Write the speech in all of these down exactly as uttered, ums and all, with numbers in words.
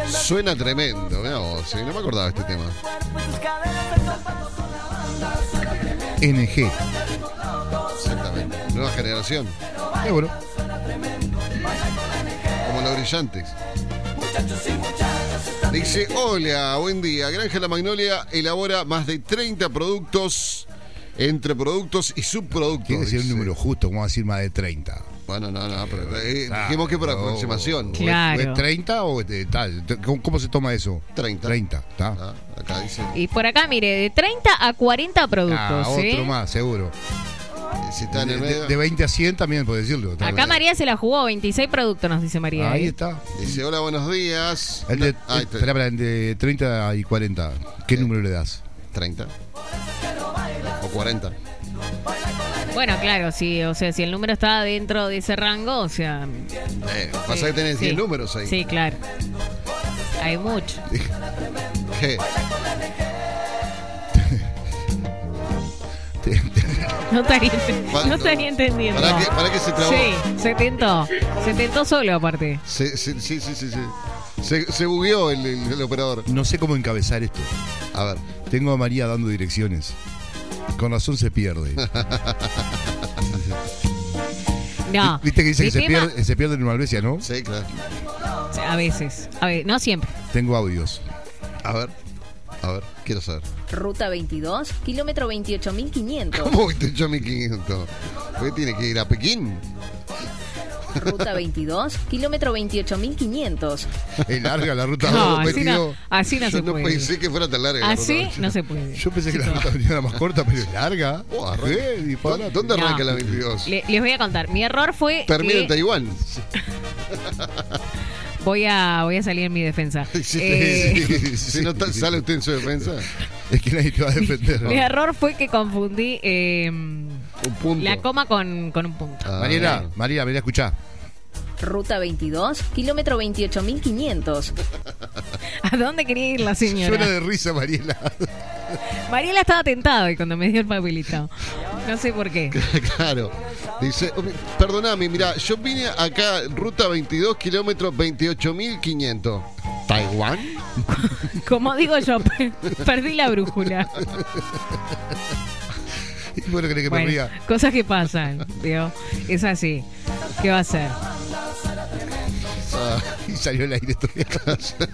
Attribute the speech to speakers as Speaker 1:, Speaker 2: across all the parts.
Speaker 1: Suena tremendo, mirá vos, ¿sí? No me acordaba de este tema.
Speaker 2: N G.
Speaker 1: Exactamente. Nueva generación.
Speaker 2: Eh, bueno.
Speaker 1: Como los brillantes. Dice, hola, buen día. Granja La Magnolia elabora más de treinta productos, entre productos y subproductos.
Speaker 2: Tiene que ser un
Speaker 1: dice.
Speaker 2: número justo, como decir más de treinta.
Speaker 1: Bueno, no, no, pero eh,
Speaker 2: Claro,
Speaker 1: dijimos que por aproximación.
Speaker 3: Claro.
Speaker 2: ¿Es treinta o de tal? ¿Cómo, ¿Cómo se toma eso?
Speaker 1: treinta.
Speaker 2: treinta, ¿está?
Speaker 1: Ah, acá dice.
Speaker 3: Y por acá, mire, de treinta a cuarenta productos.
Speaker 2: Ah, otro
Speaker 3: ¿eh?
Speaker 2: más, seguro.
Speaker 1: Si está en
Speaker 2: De,
Speaker 1: el
Speaker 2: de-
Speaker 1: medio.
Speaker 2: de veinte a cien también puedes decirlo.
Speaker 3: Acá María se la jugó, veintiséis productos, nos dice María.
Speaker 2: Ahí
Speaker 3: ¿eh?
Speaker 2: está.
Speaker 1: Dice, hola, buenos días.
Speaker 2: El de,
Speaker 1: Ah,
Speaker 2: el-
Speaker 1: está.
Speaker 2: espera, espera, el de treinta y cuarenta. ¿Qué
Speaker 1: Sí.
Speaker 2: número le das?
Speaker 1: treinta. O cuarenta.
Speaker 3: Bueno, claro, sí, o sea, si el número está dentro de ese rango, o sea...
Speaker 1: Eh, pasa
Speaker 3: sí,
Speaker 1: que tenés
Speaker 3: sí.
Speaker 1: diez números ahí.
Speaker 3: Sí, claro. Hay mucho.
Speaker 1: ¿Qué?
Speaker 3: No estaría,
Speaker 1: Pa-
Speaker 3: no estaría entendiendo.
Speaker 1: ¿Para qué, para qué se trabó?
Speaker 3: Sí, se tentó. Se tentó solo, aparte.
Speaker 1: Se- se- sí, sí, sí, sí. Se, se bugueó el, el- el operador.
Speaker 2: No sé cómo encabezar esto.
Speaker 1: A ver.
Speaker 2: Tengo a María dando direcciones. Con razón se pierde.
Speaker 3: No.
Speaker 2: Viste que dice
Speaker 3: el
Speaker 2: que se
Speaker 3: tema-
Speaker 2: pierde, se pierde en Malvesia, ¿no?
Speaker 1: Sí, claro.
Speaker 3: A veces. A ver, no siempre.
Speaker 2: Tengo audios.
Speaker 1: A ver. A ver, quiero saber.
Speaker 4: Ruta veintidós, kilómetro veintiocho mil quinientos.
Speaker 1: ¿Cómo veintiocho mil quinientos? ¿Por qué tiene que ir a Pekín?
Speaker 4: Ruta veintidós, kilómetro veintiocho mil quinientos.
Speaker 2: Es larga la ruta
Speaker 3: No,
Speaker 2: dos,
Speaker 3: así no,
Speaker 2: veintidós.
Speaker 3: así no
Speaker 1: Yo
Speaker 3: se
Speaker 1: no
Speaker 3: puede.
Speaker 1: pensé que fuera tan larga. la
Speaker 3: Así
Speaker 1: ruta.
Speaker 3: no se puede.
Speaker 2: Yo pensé que la
Speaker 3: Chicos.
Speaker 2: ruta venía era más corta, pero es larga.
Speaker 1: Oh, arranca.
Speaker 2: Eh, disparate.
Speaker 1: ¿Dónde, dónde
Speaker 3: No.
Speaker 1: arranca la veintidós?
Speaker 3: Le- les voy a contar. Mi error fue
Speaker 1: Termina
Speaker 3: que
Speaker 1: en Taiwán.
Speaker 3: voy a voy a salir en mi defensa.
Speaker 1: Sí,
Speaker 3: Eh,
Speaker 1: sí, sí. Si no ta- sale usted en su defensa,
Speaker 2: Es que nadie te va a defender.
Speaker 3: Mi error fue que confundí eh,
Speaker 1: un punto.
Speaker 3: la coma con, con un punto.
Speaker 1: Ah,
Speaker 2: Mariela, Mariela, Mariela, escuchá.
Speaker 4: Ruta veintidós, kilómetro veintiocho mil quinientos.
Speaker 3: ¿A dónde quería ir la señora?
Speaker 2: Suena de risa, Mariela.
Speaker 3: Mariela estaba tentada hoy cuando me dio el papelito. No sé por qué.
Speaker 1: Claro. Dice, oh, perdóname, mira, yo vine acá, ruta veintidós, kilómetros veintiocho mil quinientos. ¿Taiwán?
Speaker 3: Como digo yo, pe- perdí la brújula.
Speaker 2: Y bueno, querés que me
Speaker 3: Bueno,
Speaker 2: ría.
Speaker 3: cosas que pasan, ¿vio? Es así. ¿Qué va a hacer?
Speaker 1: Ah,
Speaker 2: Y salió el aire todavía.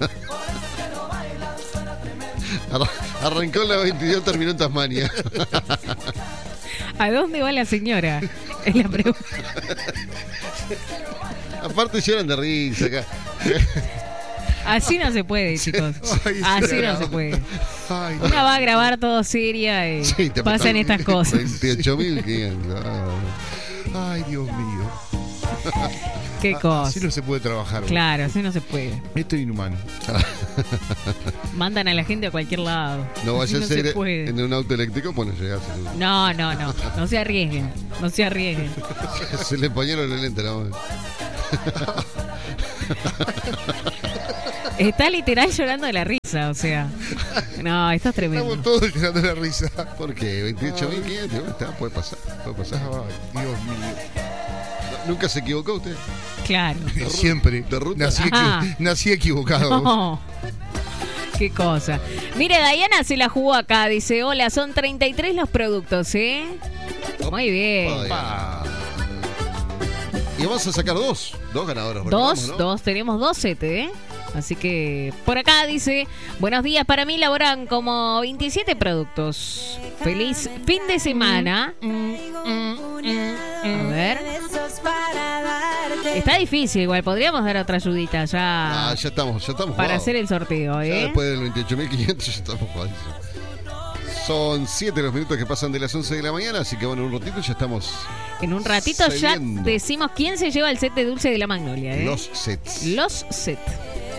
Speaker 1: arran- arrancó en la veintidós, terminó en Tasmania.
Speaker 3: ¿A dónde va la señora? Es la pregunta.
Speaker 1: Aparte lloran de risa acá.
Speaker 3: Así no se puede, chicos.
Speaker 2: Ay,
Speaker 3: Así
Speaker 2: será.
Speaker 3: no se puede.
Speaker 2: Ay,
Speaker 3: Una va a grabar todo seria y
Speaker 1: Sí, te
Speaker 3: pasan estas cosas.
Speaker 1: veintiocho mil quinientos. Ah.
Speaker 2: ay, Dios mío.
Speaker 3: Qué cosa.
Speaker 2: Así no se puede trabajar.
Speaker 3: Claro, así no se puede.
Speaker 2: Esto es inhumano.
Speaker 3: Mandan a la gente a cualquier lado.
Speaker 1: No
Speaker 3: Así
Speaker 1: vayas a
Speaker 3: se
Speaker 1: ir
Speaker 3: puede.
Speaker 1: en un auto eléctrico, pues no llegás.
Speaker 3: No, no, no. No se arriesguen. No se arriesguen.
Speaker 1: Se le empañaron el lente, ¿no?
Speaker 3: Está literal llorando de la risa, o sea. No, esto es tremendo.
Speaker 2: Estamos todos llorando de la risa.
Speaker 1: ¿Por qué? veintiocho mil quinientos. Bueno, está, puede pasar. Puede pasar.
Speaker 2: Ay, Dios mío.
Speaker 1: ¿Nunca se equivocó usted?
Speaker 3: Claro.
Speaker 2: Siempre.
Speaker 1: de ruta.
Speaker 2: Nací,
Speaker 3: Ajá.
Speaker 2: equi- nací equivocado.
Speaker 3: No. Qué cosa. Mire, Diana se la jugó acá. Dice, hola, son treinta y tres los productos, ¿eh? Muy bien.
Speaker 1: Opa. Y vamos a sacar dos. Dos ganadores.
Speaker 3: Dos,
Speaker 1: recordamos, ¿no?
Speaker 3: dos, tenemos dos sets, ¿eh? Así que por acá dice, buenos días, para mí laboran como veintisiete productos. Feliz fin de semana. A ver. Está difícil igual, podríamos dar otra ayudita ya,
Speaker 1: Ah, ya estamos, ya estamos
Speaker 3: para
Speaker 1: jugados.
Speaker 3: hacer el sorteo,
Speaker 1: Ya
Speaker 3: ¿eh?
Speaker 1: después del veintiocho mil quinientos ya estamos jugadísimos. Son siete los minutos que pasan de las once de la mañana, así que bueno, en un ratito ya estamos
Speaker 3: En un ratito
Speaker 1: saliendo.
Speaker 3: ya decimos quién se lleva el set de dulce de la Magnolia, ¿eh?
Speaker 1: los sets.
Speaker 3: Los sets.